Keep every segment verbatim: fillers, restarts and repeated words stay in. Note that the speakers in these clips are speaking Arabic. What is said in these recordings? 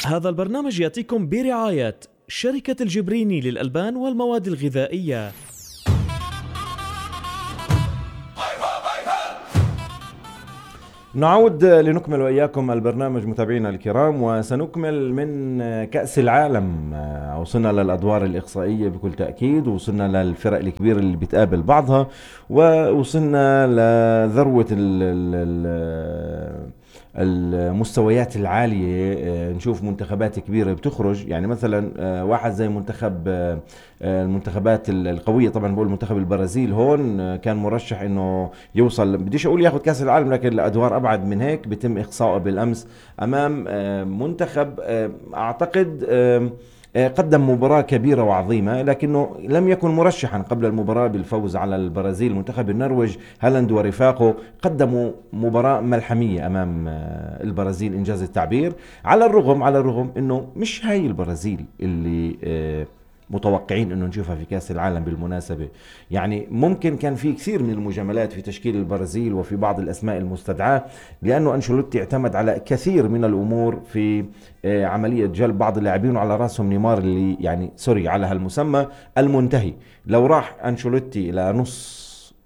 هذا البرنامج يأتيكم برعاية شركة الجبريني للألبان والمواد الغذائية. نعود لنكمل وإياكم البرنامج متابعينا الكرام، وسنكمل من كأس العالم. وصلنا للأدوار الإقصائية بكل تأكيد، وصلنا للفرق الكبيرة اللي بتقابل بعضها، ووصلنا لذروة المستويات العالية. نشوف منتخبات كبيرة بتخرج، يعني مثلا واحد زي منتخب المنتخبات القوية، طبعا بقول منتخب البرازيل هون كان مرشح انه يوصل، بديش اقول ياخذ كاس العالم، لكن الادوار ابعد من هيك. بيتم اقصائه بالامس امام منتخب اعتقد قدم مباراة كبيرة وعظيمة، لكنه لم يكن مرشحا قبل المباراة بالفوز على البرازيل. منتخب النرويج هالاند ورفاقه قدموا مباراة ملحمية أمام البرازيل إنجاز التعبير، على الرغم على الرغم أنه مش هاي البرازيل اللي متوقعين انه نشوفها في كاس العالم. بالمناسبة يعني ممكن كان في كثير من المجاملات في تشكيل البرازيل وفي بعض الاسماء المستدعاة، لانه انشيلوتي اعتمد على كثير من الامور في عملية جلب بعض اللاعبين، وعلى راسهم نيمار اللي يعني سوري على هالمسمى المنتهي. لو راح انشيلوتي الى نص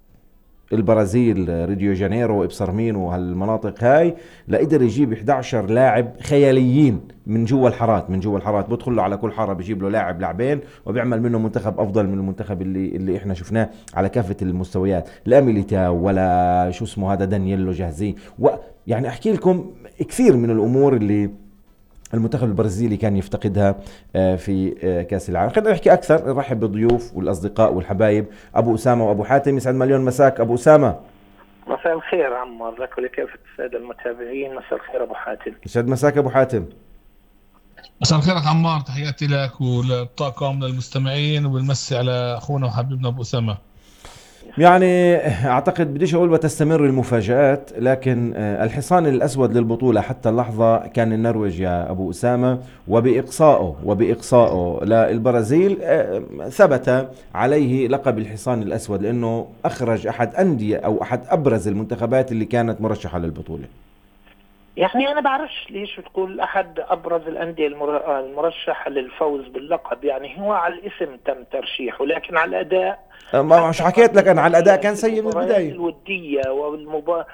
البرازيل، ريديو جانيرو، ابصرمين وهالمناطق هاي، لقدر يجيب إحدى عشر لاعب خياليين من جوا الحارات من جوا الحارات بدخل له على كل حاره بيجيب له لاعب لاعبين، وبيعمل منه منتخب افضل من المنتخب اللي اللي احنا شفناه على كافه المستويات. لا ميليتاو ولا شو اسمه هذا دانييلو جاهزين، ويعني احكي لكم كثير من الامور اللي المنتخب البرازيلي كان يفتقدها في كاس العالم. خلينا نحكي اكثر، نرحب بالضيوف والاصدقاء والحبايب. ابو اسامه وابو حاتم، يسعد مليون مساك ابو اسامه. مساء الخير عمار لك ولكافة السادة المتابعين. مساء الخير ابو حاتم. يسعد مساك ابو حاتم. مساء الخير عمار، تحياتي لك وللطاقم للمستمعين، وبنمسي على اخونا وحبيبنا ابو اسامه. يعني اعتقد بديش اقول وتستمر المفاجآت، لكن الحصان الاسود للبطولة حتى اللحظة كان النرويج يا ابو اسامة، وباقصائه وباقصائه للبرازيل ثبت عليه لقب الحصان الاسود، لانه اخرج احد اندية او احد ابرز المنتخبات اللي كانت مرشحة للبطولة. يعني أنا بعرفش ليش بتقول أحد أبرز الأندية المرشحة للفوز باللقب، يعني هو على الاسم تم ترشيحه، لكن على الأداء ما مش حكيت لك أنا على الأداء كان سيء من البداية. الودية والمبا...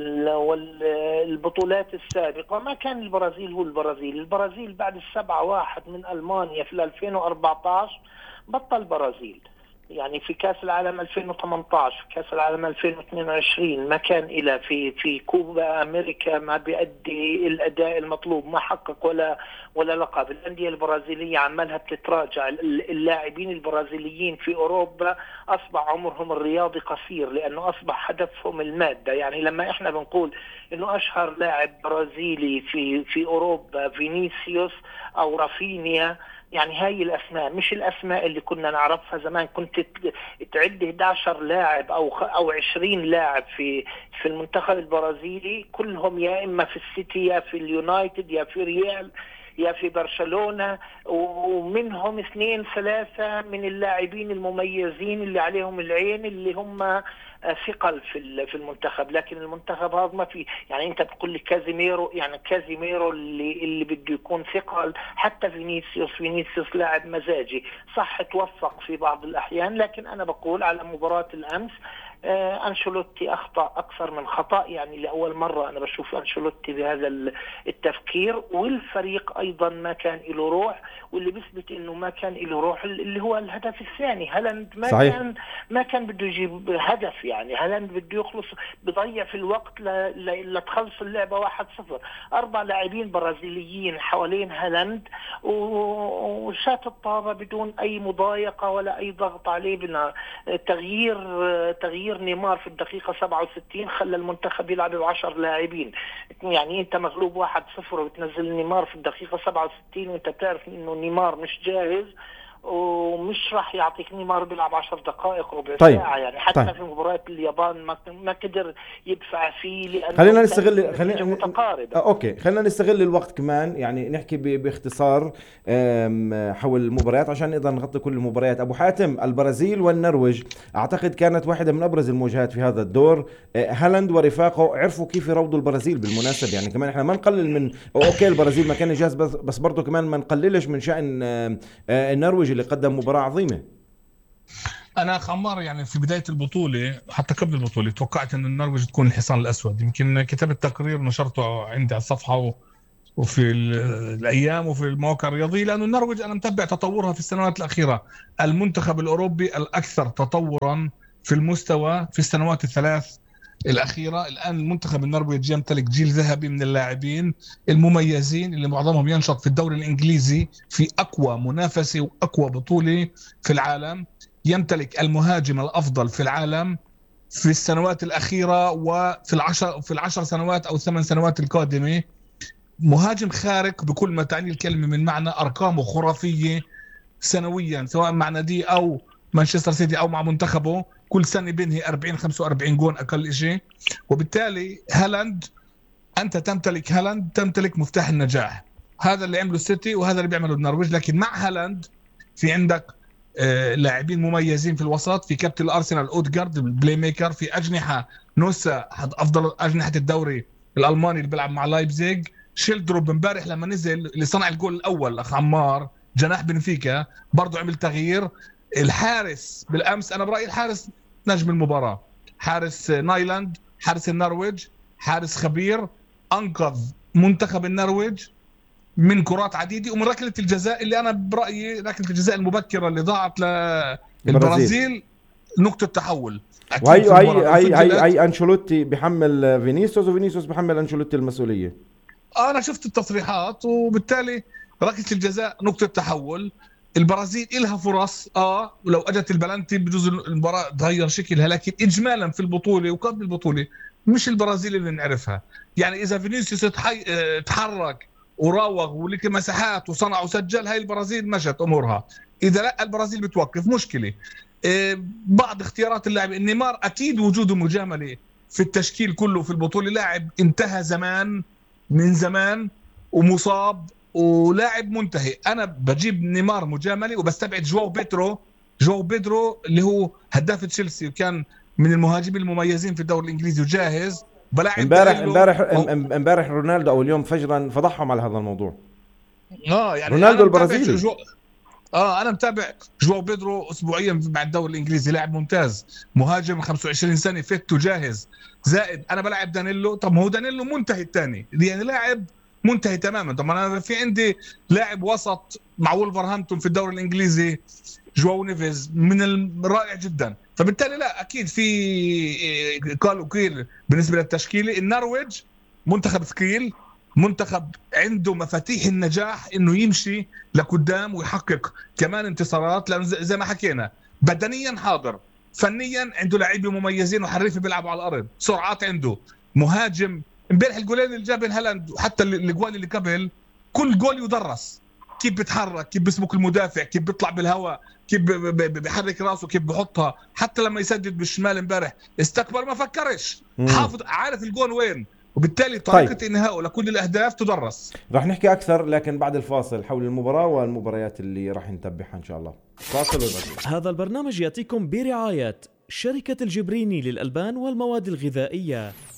والبطولات السابقة ما كان البرازيل هو البرازيل. البرازيل بعد السبعة واحد من ألمانيا في ألفين وأربعة عشر بطل برازيل. يعني في كاس العالم ألفين وثمانية عشر، كاس العالم ألفين واثنين وعشرين ما كان إلى في في كوبا أمريكا ما بيأدي الأداء المطلوب، ما حقق ولا ولا لقب. الأندية البرازيلية عمالها بتتراجع. اللاعبين البرازيليين في أوروبا أصبح عمرهم الرياضي قصير، لأنه أصبح هدفهم المادة. يعني لما إحنا بنقول إنه أشهر لاعب برازيلي في في أوروبا فينيسيوس أو رافينيا، يعني هاي الأسماء مش الأسماء اللي كنا نعرفها زمان. كنت تعد إحدى عشر لاعب أو أو عشرين لاعب في في المنتخب البرازيلي، كلهم يا إما في السيتي يا في اليونايتد يا في ريال يا في برشلونة، ومنهم اثنين ثلاثة من اللاعبين المميزين اللي عليهم العين اللي هم ثقل في في المنتخب. لكن المنتخب هذا ما في، يعني انت بتقول لي كازيميرو، يعني كازيميرو اللي اللي بده يكون ثقل. حتى فينيسيوس فينيسيوس لاعب مزاجي، صح توفق في بعض الأحيان، لكن أنا بقول على مباراة الأمس آه أنشيلوتي أخطأ أكثر من خطأ. يعني لأول مرة أنا بشوف أنشيلوتي بهذا التفكير، والفريق أيضا ما كان له روح، واللي بيثبت إنه ما كان له روح اللي هو الهدف الثاني. هالاند ما صحيح. كان ما كان بده يجيب هدف، يعني هالاند بده يخلص، بضيع في الوقت لتخلص اللعبة واحد صفر. أربع لاعبين برازيليين حوالين هالاند وشات الطابة بدون أي مضايقة ولا أي ضغط عليه. بنا تغيير تغيير نيمار في الدقيقة سبعة وستين خلى المنتخب يلعب بعشر لاعبين. يعني أنت مغلوب واحد صفر وبتنزل نيمار في الدقيقة سبعة وستين وأنت بتعرف إنه نيمار مش جاهز، ومش راح يعطيك نيمار بيلعب عشر دقائق ربع طيب. ساعة يعني. حتى طيب. في مباراة اليابان ما ما قدر يدفع فيه لأنه خلينا نستغل خلينا متقارب. آه اوكي خلينا نستغل الوقت كمان، يعني نحكي ب... باختصار حول المباريات عشان نقدر نغطي كل المباريات. ابو حاتم، البرازيل والنرويج اعتقد كانت واحدة من ابرز المواجهات في هذا الدور. هالاند ورفاقه عرفوا كيف يروضوا البرازيل بالمناسبة، يعني كمان احنا ما نقلل من اوكي البرازيل ما كان جاهز، بس بس برضه كمان ما نقللش من شأن النرويج اللي قدم مباراة عظيمة. انا خمار يعني في بدايه البطوله حتى قبل البطوله توقعت ان النرويج تكون الحصان الاسود. يمكن كتبت تقرير نشرته عندي على الصفحه وفي الايام وفي المواقع الرياضيه، لانه النرويج انا متابع تطورها في السنوات الاخيره، المنتخب الاوروبي الاكثر تطورا في المستوى في السنوات الثلاث الأخيرة. الآن المنتخب النرويجي يمتلك جيل ذهبي من اللاعبين المميزين اللي معظمهم ينشط في الدوري الإنجليزي في أقوى منافسة وأقوى بطولة في العالم. يمتلك المهاجم الأفضل في العالم في السنوات الأخيرة وفي العشر في العشر سنوات أو الثمان سنوات القادمة. مهاجم خارق بكل ما تعني الكلمة من معنى، أرقامه خرافية سنويا سواء مع نادي أو مانشستر سيتي أو مع منتخبه، كل سنة بينهي أربعين خمسة وأربعين جون أقل شيء. وبالتالي هالاند، أنت تمتلك هالاند تمتلك مفتاح النجاح. هذا اللي عمله السيتي وهذا اللي بيعمله النرويج. لكن مع هالاند في عندك آه لاعبين مميزين في الوسط، في كابتن الأرسنال أودغارد البلاي ميكر، في أجنحة نوسا أفضل أجنحة الدوري الألماني اللي بيلعب مع لايبزيغ، شيلدروب امبارح لما نزل اللي صنع الجول الأول أخ عمار جناح بنفيكا برضو عمل تغيير. الحارس بالأمس أنا برأيي الحارس نجم المباراة، حارس نايلاند حارس النرويج، حارس خبير أنقذ منتخب النرويج من كرات عديدة ومن ركلة الجزاء اللي أنا برأيي ركلة الجزاء المبكرة اللي ضاعت للبرازيل نقطة تحول. وهي هي هي هي هي أنشيلوتي بيحمل فينيسيوس وفينيسيوس بيحمل أنشيلوتي المسؤولية. أنا شفت التصريحات وبالتالي ركلة الجزاء نقطة تحول. البرازيل إلها فرص اه ولو اجت البلانتي بجوز المباراه تغير شكلها، لكن اجمالا في البطوله وقبل البطوله مش البرازيل اللي نعرفها. يعني اذا فينيسيوس تحرك وراوغ ولك مساحات وصنع وسجل، هاي البرازيل مشت امورها. اذا لا البرازيل بتوقف مشكله. بعض اختيارات اللاعب نيمار اكيد وجوده مجامله في التشكيل كله في البطوله، لاعب انتهى زمان من زمان ومصاب ولاعب منتهي. انا بجيب نيمار مجامله وبستبعد جواو بيدرو جواو بيدرو اللي هو هداف تشيلسي وكان من المهاجمين المميزين في الدوري الانجليزي وجاهز. بلاعب امبارح امبارح امبارح رونالدو او اليوم فجرا فضحهم على هذا الموضوع. اه يعني رونالدو البرازيلي جو... اه انا متابع جواو بيدرو اسبوعيا مع الدوري الانجليزي، لاعب ممتاز مهاجم خمسة وعشرين سنه فت وجاهز. زائد انا بلعب دانيلو، طب ما هو دانيلو منتهي الثاني يعني لاعب منتهي تماما. طب انا في عندي لاعب وسط مع وولفرهامبتون في الدوري الانجليزي جواو نيفيز من الرائع جدا. فبالتالي لا اكيد في قال وقيل بالنسبه للتشكيله. النرويج منتخب ثقيل، منتخب عنده مفاتيح النجاح انه يمشي لقدام ويحقق كمان انتصارات، لانه زي ما حكينا بدنيا حاضر، فنيا عنده لاعبين مميزين وحريفه بيلعبوا على الارض، سرعات عنده، مهاجم. امبارح الجولين اللي جاب هالاند وحتى الجوال اللي قبل كل جول يدرس، كيف بيتحرك، كيف بيسبق المدافع، كيف بيطلع بالهواء، كيف بيحرك راسه، كيف بحطها. حتى لما يسدد بالشمال امبارح استقبل ما فكرش، حافظ عارف الجون وين، وبالتالي طريقة طيب. انهائه لكل الاهداف تدرس. راح نحكي اكثر لكن بعد الفاصل حول المباراة والمباريات اللي راح نتبعها ان شاء الله. فاصل وبعدين. هذا البرنامج ياتيكم برعاية شركة الجبريني للألبان والمواد الغذائية.